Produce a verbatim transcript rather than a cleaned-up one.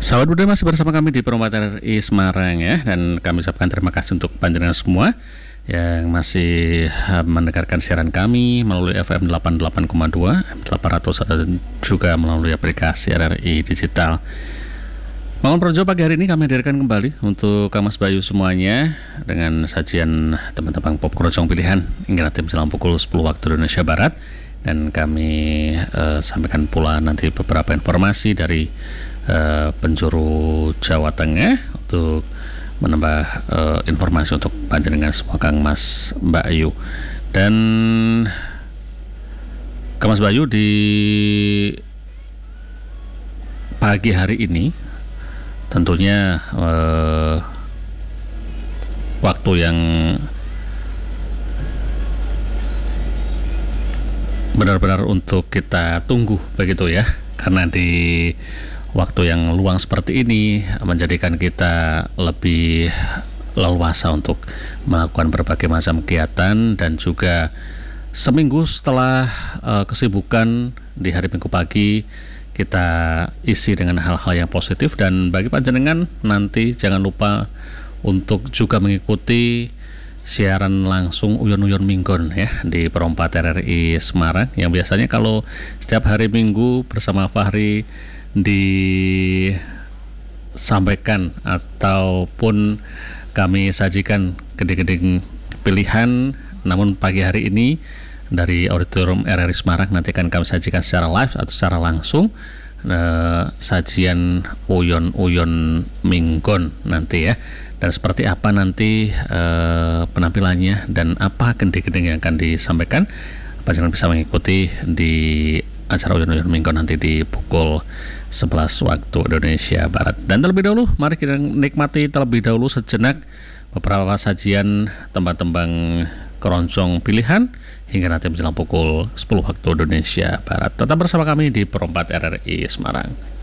Sahabat Buddha masih bersama kami di Perumah R R I Semarang ya, dan kami ucapkan terima kasih untuk panjenengan semua yang masih mendengarkan siaran kami melalui F M delapan puluh delapan koma dua, delapan ratus dan juga melalui aplikasi R R I Digital. Bangun Projo pagi hari ini kami hadirkan kembali untuk Mas Bayu semuanya dengan sajian teman-teman pop kerojong pilihan hingga nanti menjelang pukul sepuluh waktu Indonesia Barat, dan kami uh, sampaikan pula nanti beberapa informasi dari Uh, penjuru Jawa Tengah untuk menambah uh, informasi untuk panjenengan semua Kang Mas Mbak Ayu. Dan Kang Mas Bayu di pagi hari ini tentunya uh, waktu yang benar-benar untuk kita tunggu begitu ya, karena di waktu yang luang seperti ini menjadikan kita lebih leluasa untuk melakukan berbagai macam kegiatan, dan juga seminggu setelah uh, kesibukan di hari Minggu pagi kita isi dengan hal-hal yang positif. Dan bagi panjenengan nanti jangan lupa untuk juga mengikuti siaran langsung Uyon-Uyon Minggon ya di Perompat R R I Semarang, yang biasanya kalau setiap hari Minggu bersama Fahri disampaikan ataupun kami sajikan gede-gede pilihan. Namun pagi hari ini dari Auditorium R R I Semarang nanti akan kami sajikan secara live atau secara langsung eh, sajian Uyon-Uyon Minggon nanti ya. Dan seperti apa nanti eh, penampilannya dan apa gede-gede yang akan disampaikan, panjenengan bisa mengikuti di acara Uyon-Uyon Minggon nanti di pukul sebelas waktu Indonesia Barat. Dan terlebih dahulu mari kita nikmati terlebih dahulu sejenak beberapa sajian tembang-tembang keroncong pilihan hingga nanti menjelang pukul sepuluh waktu Indonesia Barat. Tetap bersama kami di Perompat R R I Semarang.